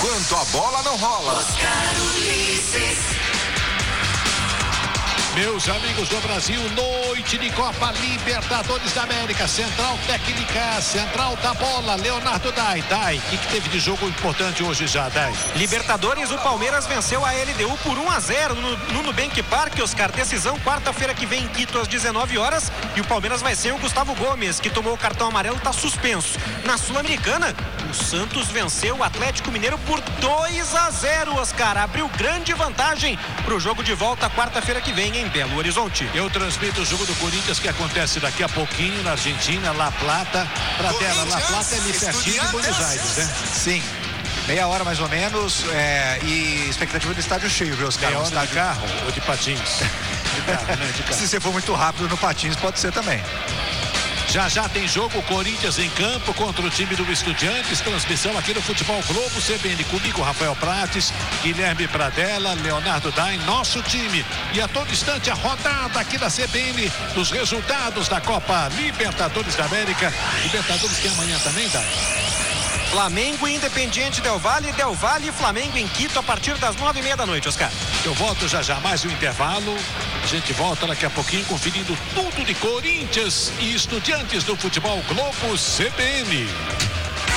enquanto a bola não rola. Meus amigos do Brasil, noite de Copa Libertadores da América, Central Técnica, Central da Bola, Leonardo Dai. Dai, o que teve de jogo importante hoje já, Dai? Libertadores, o Palmeiras venceu a LDU por 1-0 no Nubank Park, Oscar. Decisão, quarta-feira que vem em Quito, às 19 horas. E o Palmeiras vai ser o Gustavo Gomes, que tomou o cartão amarelo, está suspenso. Na Sul-Americana, o Santos venceu o Atlético Mineiro por 2-0, Oscar. Abriu grande vantagem para o jogo de volta quarta-feira que vem em Belo Horizonte. Eu transmito o jogo do Corinthians, que acontece daqui a pouquinho na Argentina, La Plata. Pra tela, La Plata é ali pertinho de Buenos Aires, né? Sim. Meia hora mais ou menos, e expectativa do estádio cheio, viu, Oscar? Meia hora estádio... de carro ou de patins? De carro, né? De carro. Se você for muito rápido no patins, pode ser também. Já tem jogo, Corinthians em campo contra o time do Estudiantes, transmissão aqui no Futebol Globo, CBN, comigo, Rafael Prates, Guilherme Pradella, Leonardo Dai, nosso time. E a todo instante a rodada aqui da CBN dos resultados da Copa Libertadores da América. Libertadores tem amanhã também, Dai? Flamengo e Independiente Del Valle e Flamengo em Quito a partir das 9h30 da noite, Oscar. Eu volto já mais um intervalo. A gente volta daqui a pouquinho conferindo tudo de Corinthians e Estudiantes do Futebol Globo CBN.